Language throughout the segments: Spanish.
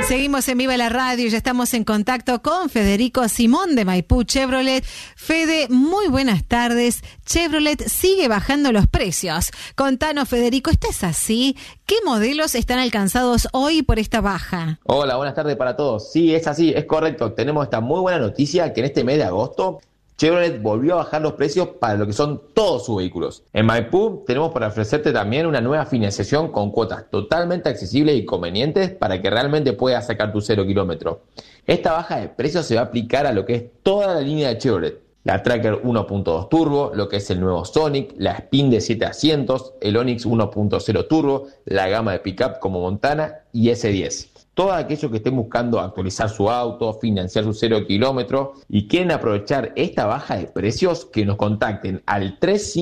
Seguimos en Viva la Radio y ya estamos en contacto con Federico Simón de Maipú Chevrolet. Fede, muy buenas tardes. Chevrolet sigue bajando los precios. Contanos, Federico, ¿esto es así? ¿Qué modelos están alcanzados hoy por esta baja? Hola, buenas tardes para todos. Sí, es así, es correcto. Tenemos esta muy buena noticia que en este mes de agosto Chevrolet volvió a bajar los precios para lo que son todos sus vehículos. En Maipú tenemos para ofrecerte también una nueva financiación con cuotas totalmente accesibles y convenientes para que realmente puedas sacar tu 0 kilómetro. Esta baja de precios se va a aplicar a lo que es toda la línea de Chevrolet. La Tracker 1.2 Turbo, lo que es el nuevo Sonic, la Spin de 7 asientos, el Onix 1.0 Turbo, la gama de pickup como Montana y S10. Todos aquellos que estén buscando actualizar su auto, financiar su 0 kilómetro y quieren aprovechar esta baja de precios, que nos contacten al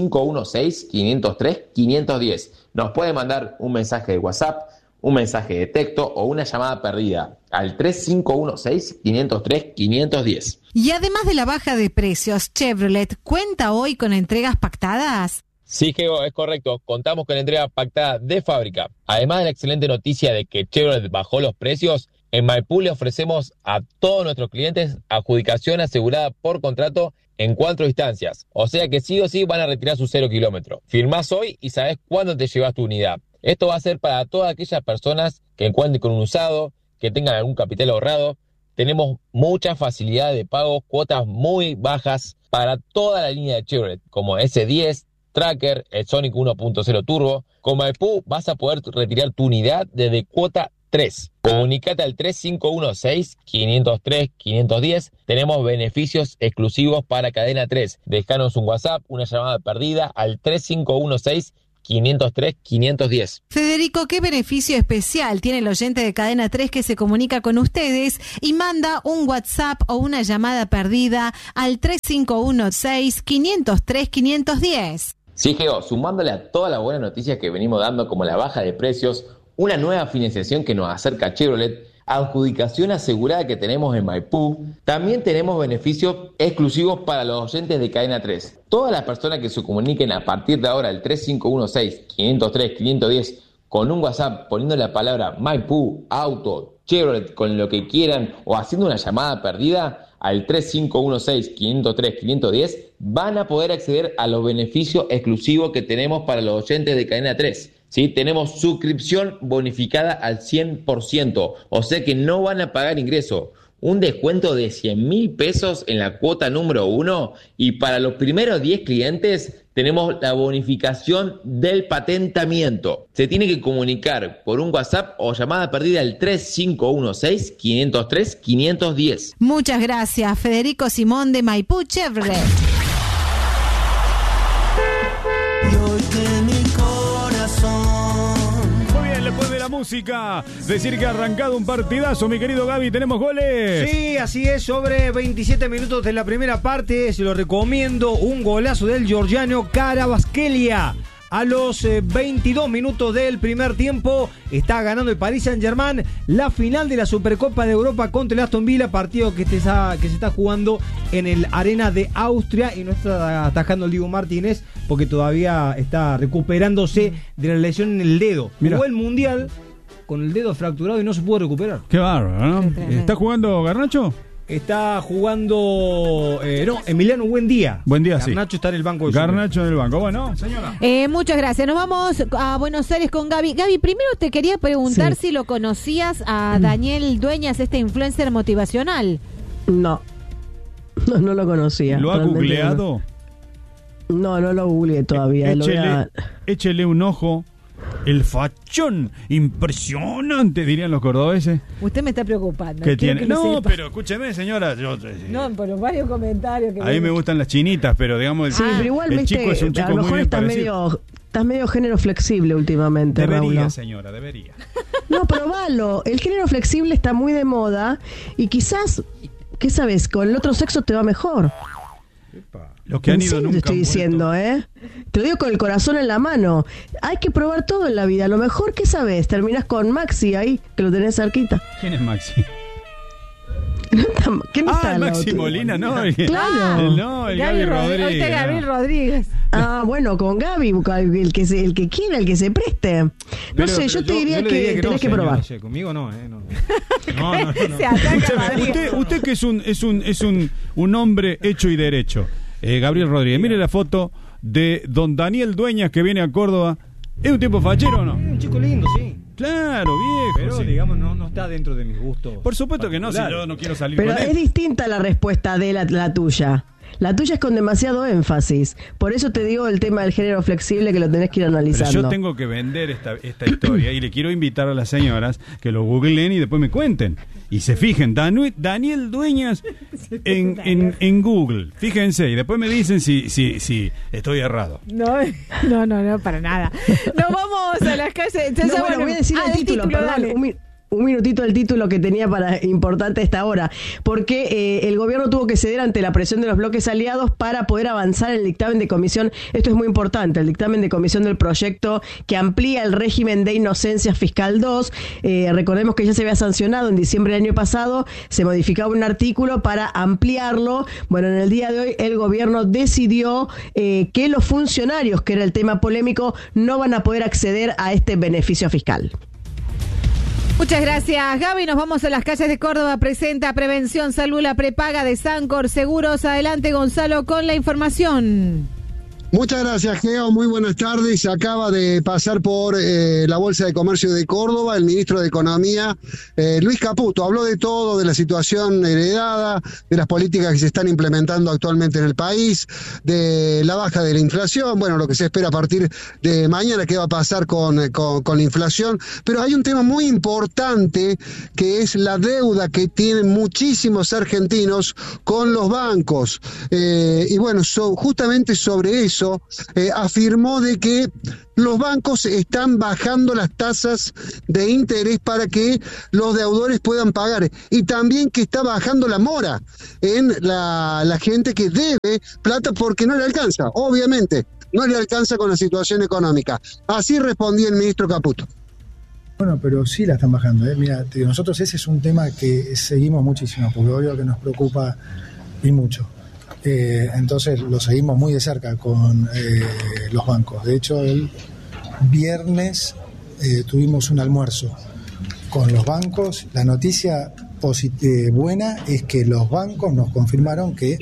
3516-503-510. Nos pueden mandar un mensaje de WhatsApp, un mensaje de texto o una llamada perdida al 3516-503-510. Y además de la baja de precios, Chevrolet cuenta hoy con entregas pactadas. Sí, Geo, es correcto. Contamos con entrega pactada de fábrica. Además de la excelente noticia de que Chevrolet bajó los precios, en Maipú le ofrecemos a todos nuestros clientes adjudicación asegurada por contrato en 4 instancias. O sea que sí o sí van a retirar su 0 kilómetro. Firmás hoy y sabés cuándo te llevas tu unidad. Esto va a ser para todas aquellas personas que cuenten con un usado, que tengan algún capital ahorrado. Tenemos mucha facilidad de pago, cuotas muy bajas para toda la línea de Chevrolet, como S10, Tracker, el Sonic 1.0 Turbo. Con Maipú vas a poder retirar tu unidad desde cuota 3. Comunicate al 3516-503-510. Tenemos beneficios exclusivos para Cadena 3. Dejanos un WhatsApp, una llamada perdida al 3516-503-510. Federico, ¿qué beneficio especial tiene el oyente de Cadena 3 que se comunica con ustedes y manda un WhatsApp o una llamada perdida al 3516-503-510? Sí, Geo, sumándole a todas las buenas noticias que venimos dando, como la baja de precios, una nueva financiación que nos acerca a Chevrolet, adjudicación asegurada que tenemos en Maipú, también tenemos beneficios exclusivos para los oyentes de Cadena 3. Todas las personas que se comuniquen a partir de ahora al 3516-503-510 con un WhatsApp poniendo la palabra Maipú, auto, Chevrolet, con lo que quieran o haciendo una llamada perdida al 3516-503-510 van a poder acceder a los beneficios exclusivos que tenemos para los oyentes de Cadena 3. ¿Sí? Tenemos suscripción bonificada al 100%, o sea que no van a pagar ingreso. Un descuento de 100.000 pesos en la cuota número 1 y para los primeros 10 clientes tenemos la bonificación del patentamiento. Se tiene que comunicar por un WhatsApp o llamada perdida al 3516-503-510. Muchas gracias, Federico Simón de Maipú Chevrolet. Música, decir que ha arrancado un partidazo, mi querido Gaby, tenemos goles. Sí, así es, sobre 27 minutos de la primera parte, se lo recomiendo, un golazo del georgiano Kvaratskhelia. A los 22 minutos del primer tiempo está ganando el Paris Saint-Germain la final de la Supercopa de Europa contra el Aston Villa, partido que se está jugando en el Arena de Austria y no está atajando el Diego Martínez porque todavía está recuperándose de la lesión en el dedo. Mirá. Jugó el Mundial con el dedo fracturado y no se pudo recuperar. Qué bárbaro, ¿no? ¿Está jugando Garnacho? Está jugando Emiliano Buendía. Buendía, sí. Garnacho está en el banco. Garnacho en el banco. Bueno, señora. Muchas gracias. Nos vamos a Buenos Aires con Gaby. Gaby, primero te quería preguntar si lo conocías a Daniel Dueñas, este influencer motivacional. No lo conocía. ¿Lo ha googleado? No lo googleé todavía. Échele un ojo. El fachón impresionante, dirían los cordobeses. Usted me está preocupando. ¿Qué tiene? No, pero escúcheme, señora. No, por los varios comentarios que... A mí me gustan las chinitas, pero digamos... Sí, pero igual, el chico es un chico a lo mejor muy bien parecido. Estás medio género flexible últimamente, Debería, Raúl. señora, debería. No, probalo. El género flexible está muy de moda y quizás, ¿qué sabes? Con el otro sexo te va mejor. Los que han ido nunca te estoy diciendo, Te lo digo con el corazón en la mano. Hay que probar todo en la vida. A lo mejor, ¿qué sabes? Terminás con Maxi ahí, que lo tenés cerquita. ¿Quién es Maxi? ¿Quién está Maxi Molina, ¿no? Claro. No, el Gaby Rodríguez. Gabriel Rodríguez. Bueno, con Gaby, el que quiera, el que se preste. No sé, yo te diría que tenés que probar. Conmigo no, no. Usted que es un hombre hecho y derecho, Gabriel Rodríguez, mire la foto de don Daniel Dueñas que viene a Córdoba. ¿Es un tipo fachero o no? Un chico lindo, sí. Claro, viejo. Pero, digamos, no está dentro de mis gustos. Por supuesto que no, si yo no quiero salir pero con él. Pero es distinta la respuesta de la tuya. La tuya es con demasiado énfasis. Por eso te digo el tema del género flexible que lo tenés que ir analizando. Pero yo tengo que vender esta historia y le quiero invitar a las señoras que lo googleen y después me cuenten. Y se fijen, Daniel Dueñas en Google. Fíjense, y después me dicen si estoy errado. No, para nada. Nos vamos a las calles. Voy a decir el título, perdón, un minutito del título que tenía para importante a esta hora, porque el gobierno tuvo que ceder ante la presión de los bloques aliados para poder avanzar en el dictamen de comisión. Esto es muy importante, el dictamen de comisión del proyecto que amplía el régimen de inocencia fiscal 2. Recordemos que ya se había sancionado en diciembre del año pasado, se modificaba un artículo para ampliarlo. Bueno, en el día de hoy el gobierno decidió que los funcionarios, que era el tema polémico, no van a poder acceder a este beneficio fiscal. Muchas gracias, Gaby. Nos vamos a las calles de Córdoba. Presenta Prevención Salud, la prepaga de Sancor Seguros. Adelante, Gonzalo, con la información. Muchas gracias, Geo. Muy buenas tardes. Acaba de pasar por la Bolsa de Comercio de Córdoba el ministro de Economía, Luis Caputo. Habló de todo, de la situación heredada, de las políticas que se están implementando actualmente en el país, de la baja de la inflación, bueno, lo que se espera a partir de mañana, qué va a pasar con la inflación. Pero hay un tema muy importante que es la deuda que tienen muchísimos argentinos con los bancos. Y bueno, justamente sobre eso, afirmó de que los bancos están bajando las tasas de interés para que los deudores puedan pagar, y también que está bajando la mora en la gente que debe plata porque no le alcanza, obviamente, no le alcanza con la situación económica. Así respondía el ministro Caputo. Bueno, pero sí la están bajando. Mira, nosotros ese es un tema que seguimos muchísimo, porque obvio que nos preocupa y mucho. Entonces lo seguimos muy de cerca con los bancos. De hecho, el viernes tuvimos un almuerzo con los bancos. La noticia buena es que los bancos nos confirmaron que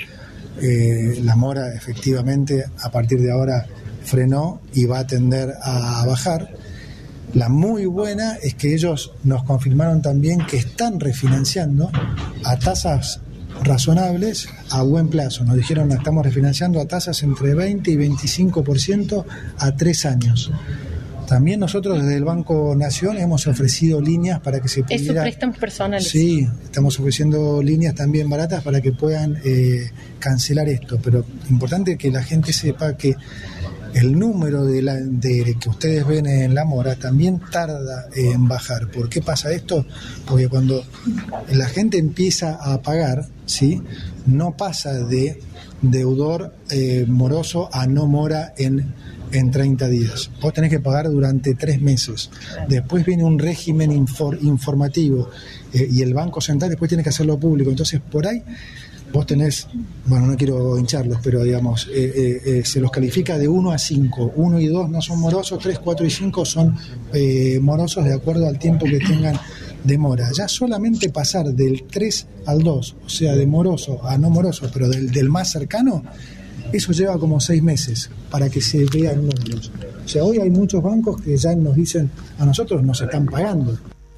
la mora efectivamente a partir de ahora frenó y va a tender a bajar. La muy buena es que ellos nos confirmaron también que están refinanciando a tasas razonables a buen plazo. Nos dijeron que estamos refinanciando a tasas entre 20 y 25% a 3 años. También nosotros desde el Banco Nación hemos ofrecido líneas para que se pudiera... ¿Esos préstamos personales? Sí, estamos ofreciendo líneas también baratas para que puedan cancelar esto. Pero importante que la gente sepa que el número de que ustedes ven en la mora también tarda en bajar. ¿Por qué pasa esto? Porque cuando la gente empieza a pagar, ¿sí?, no pasa de deudor moroso a no mora en 30 días. Vos tenés que pagar durante 3 meses. Después viene un régimen informativo y el Banco Central después tiene que hacerlo público. Entonces, por ahí vos tenés, bueno, no quiero hincharlos, pero digamos, se los califica de 1 a 5. 1 y 2 no son morosos, 3, 4 y 5 son morosos de acuerdo al tiempo que tengan de mora. Ya solamente pasar del 3 al 2, o sea, de moroso a no moroso, pero del más cercano, eso lleva como 6 meses para que se vean números. O sea, hoy hay muchos bancos que ya nos dicen, a nosotros nos están pagando.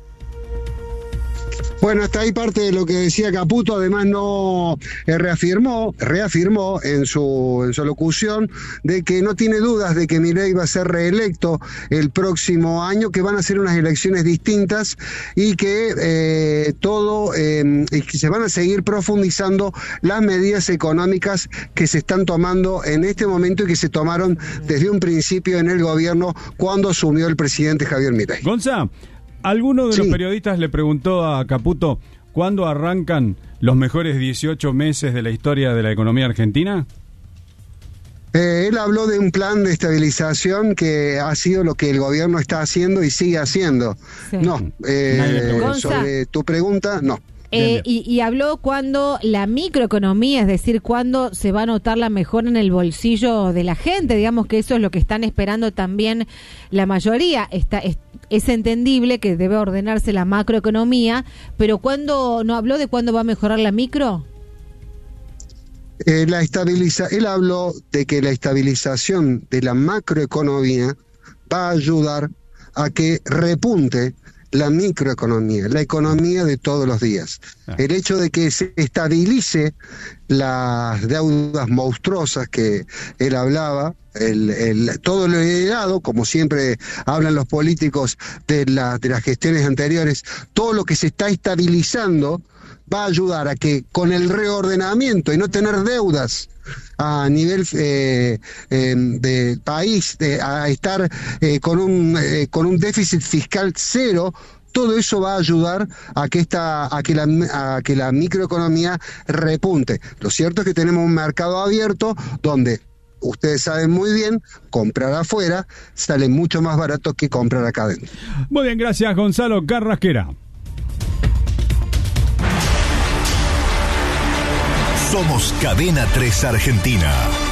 Bueno, hasta ahí parte de lo que decía Caputo. Además no reafirmó en su locución de que no tiene dudas de que Milei va a ser reelecto el próximo año, que van a ser unas elecciones distintas y que que se van a seguir profundizando las medidas económicas que se están tomando en este momento y que se tomaron desde un principio en el gobierno cuando asumió el presidente Javier Milei. Gonza, ¿alguno de los periodistas le preguntó a Caputo cuándo arrancan los mejores 18 meses de la historia de la economía argentina? Él habló de un plan de estabilización que ha sido lo que el gobierno está haciendo y sigue haciendo. Sí. No, sobre tu pregunta, no. Bien. Y habló cuando la microeconomía, es decir, cuando se va a notar la mejora en el bolsillo de la gente. Digamos que eso es lo que están esperando también la mayoría. Es entendible que debe ordenarse la macroeconomía, pero ¿no habló de cuándo va a mejorar la micro? Él habló de que la estabilización de la macroeconomía va a ayudar a que repunte la microeconomía, la economía de todos los días. El hecho de que se estabilice las deudas monstruosas que él hablaba, todo lo heredado, como siempre hablan los políticos de las gestiones anteriores, todo lo que se está estabilizando va a ayudar a que con el reordenamiento y no tener deudas a nivel del país, a estar con un déficit fiscal cero, todo eso va a ayudar a que la microeconomía repunte. Lo cierto es que tenemos un mercado abierto donde ustedes saben muy bien, comprar afuera sale mucho más barato que comprar acá adentro. Muy bien, gracias Gonzalo Carrasquera. Somos Cadena 3 Argentina.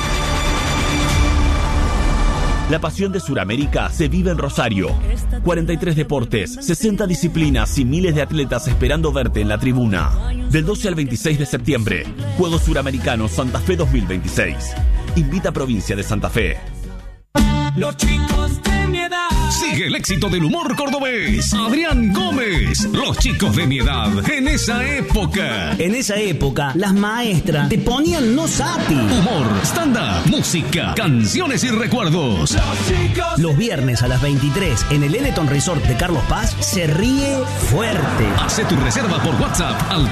La pasión de Sudamérica se vive en Rosario. 43 deportes, 60 disciplinas y miles de atletas esperando verte en la tribuna. Del 12 al 26 de septiembre, Juegos Suramericanos Santa Fe 2026. Invita a Provincia de Santa Fe. Los chicos de mi edad. Sigue el éxito del humor cordobés. Adrián Gómez. Los chicos de mi edad. En esa época. En esa época, las maestras te ponían no sapi. Humor, stand-up, música, canciones y recuerdos. Los viernes a las 23 en el Eleton Resort de Carlos Paz se ríe fuerte. Hace tu reserva por WhatsApp al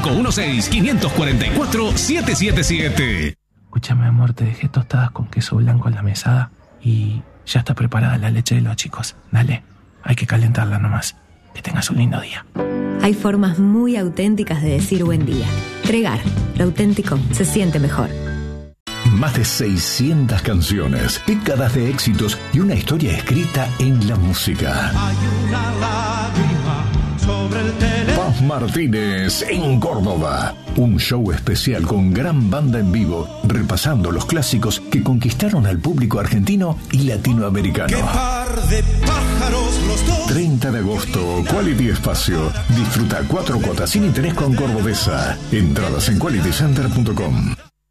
3516-544-777. Escúchame, amor, te dejé tostadas con queso blanco en la mesada. Y ya está preparada la leche de los chicos. Dale, hay que calentarla nomás. Que tengas un lindo día. Hay formas muy auténticas de decir buen día. Tregar, lo auténtico se siente mejor. Más de 600 canciones, décadas de éxitos y una historia escrita en la música. Hay una lágrima sobre el teléfono. Paz Martínez en Córdoba. Un show especial con gran banda en vivo, repasando los clásicos que conquistaron al público argentino y latinoamericano. ¡Qué par de pájaros los dos! 30 de agosto, Quality Espacio. Disfruta 4 cuotas sin interés con Cordobesa. Entradas en qualitycenter.com.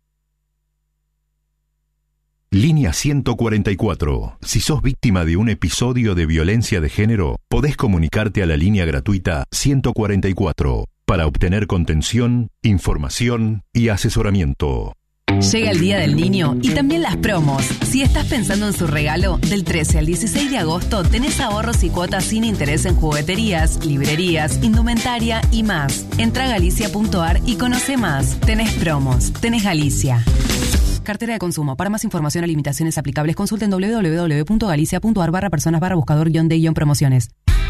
Línea 144. Si sos víctima de un episodio de violencia de género, podés comunicarte a la línea gratuita 144 para obtener contención, información y asesoramiento. Llega el Día del Niño y también las promos. Si estás pensando en su regalo, del 13 al 16 de agosto tenés ahorros y cuotas sin interés en jugueterías, librerías, indumentaria y más. Entra a galicia.ar y conoce más. Tenés promos, tenés Galicia. Cartera de consumo. Para más información o limitaciones aplicables, consulten www.galicia.ar/personas/buscador-de-promociones.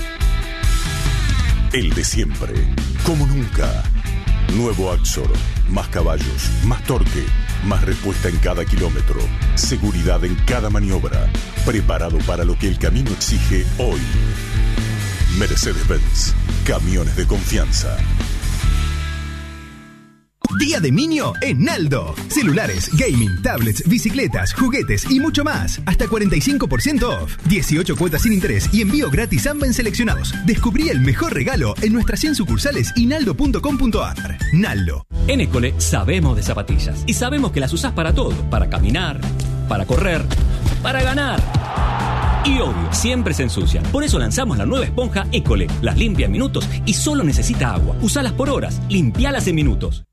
El de siempre, como nunca. Nuevo Axor, más caballos, más torque, más respuesta en cada kilómetro, seguridad en cada maniobra, preparado para lo que el camino exige hoy. Mercedes-Benz, camiones de confianza. Día de Niño en Naldo. Celulares, gaming, tablets, bicicletas, juguetes y mucho más. Hasta 45% off. 18 cuotas sin interés y envío gratis AMBA en seleccionados. Descubrí el mejor regalo en nuestras 100 sucursales y naldo.com.ar. Naldo. En École sabemos de zapatillas y sabemos que las usás para todo. Para caminar, para correr, para ganar. Y obvio, siempre se ensucian. Por eso lanzamos la nueva esponja École. Las limpia en minutos y solo necesita agua. Usalas por horas. Limpialas en minutos.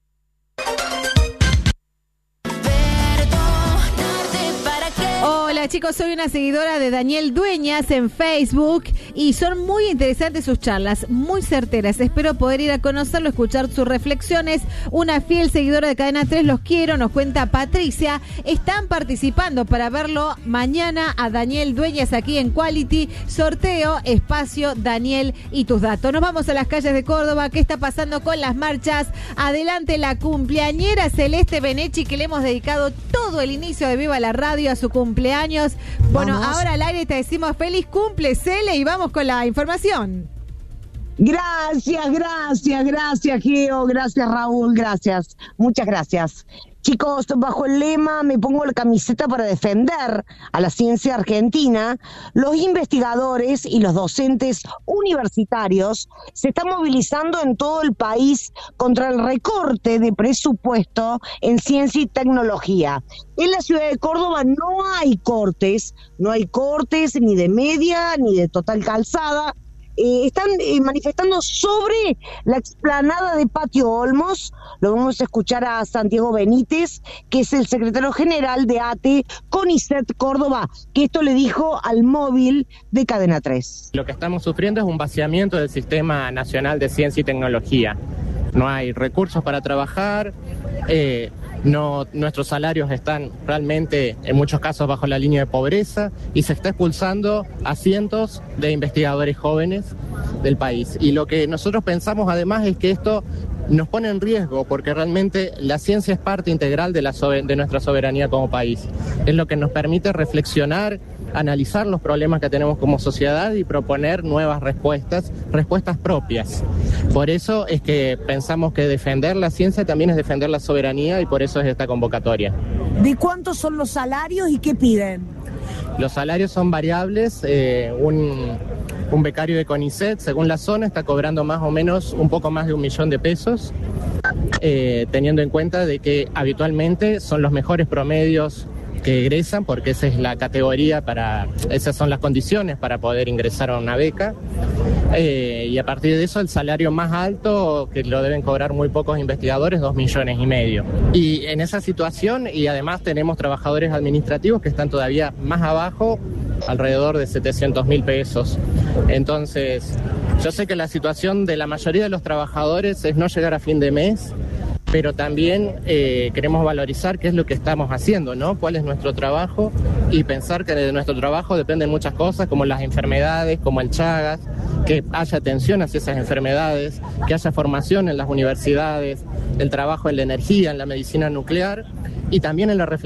Hola chicos, soy una seguidora de Daniel Dueñas en Facebook y son muy interesantes sus charlas, muy certeras. Espero poder ir a conocerlo, escuchar sus reflexiones. Una fiel seguidora de Cadena 3, los quiero, nos cuenta Patricia. Están participando para verlo mañana a Daniel Dueñas aquí en Quality. Sorteo, espacio, Daniel y tus datos. Nos vamos a las calles de Córdoba. ¿Qué está pasando con las marchas? Adelante la cumpleañera Celeste Benechi, que le hemos dedicado todo el inicio de Viva la Radio a su cumpleaños. Bueno, ahora al aire te decimos feliz cumple, Cele, y vamos con la información. Gracias, Geo, gracias, Raúl, gracias, muchas gracias. Chicos, bajo el lema "me pongo la camiseta para defender a la ciencia argentina", los investigadores y los docentes universitarios se están movilizando en todo el país contra el recorte de presupuesto en ciencia y tecnología. En la ciudad de Córdoba no hay cortes ni de media ni de total calzada. Están manifestando sobre la explanada de Patio Olmos. Lo vamos a escuchar a Santiago Benítez, que es el secretario general de ATE CONICET Córdoba, que esto le dijo al móvil de Cadena 3. Lo que estamos sufriendo es un vaciamiento del Sistema Nacional de Ciencia y Tecnología. No hay recursos para trabajar, nuestros salarios están realmente en muchos casos bajo la línea de pobreza y se está expulsando a cientos de investigadores jóvenes del país. Y lo que nosotros pensamos además es que esto nos pone en riesgo, porque realmente la ciencia es parte integral de nuestra soberanía como país. Es lo que nos permite reflexionar, analizar los problemas que tenemos como sociedad y proponer nuevas respuestas propias. Por eso es que pensamos que defender la ciencia también es defender la soberanía, y por eso es esta convocatoria. ¿De cuántos son los salarios y qué piden? Los salarios son variables. Un becario de CONICET, según la zona, está cobrando más o menos un poco más de 1 millón de pesos, teniendo en cuenta de que habitualmente son los mejores promedios que egresan, porque esa es la categoría esas son las condiciones para poder ingresar a una beca, y a partir de eso el salario más alto, que lo deben cobrar muy pocos investigadores, 2,5 millones. Y en esa situación, y además tenemos trabajadores administrativos que están todavía más abajo, alrededor de 700.000 pesos. Entonces, yo sé que la situación de la mayoría de los trabajadores es no llegar a fin de mes, pero también queremos valorizar qué es lo que estamos haciendo, ¿no? Cuál es nuestro trabajo, y pensar que de nuestro trabajo dependen muchas cosas, como las enfermedades, como el Chagas, que haya atención hacia esas enfermedades, que haya formación en las universidades, el trabajo en la energía, en la medicina nuclear, y también en la reflexión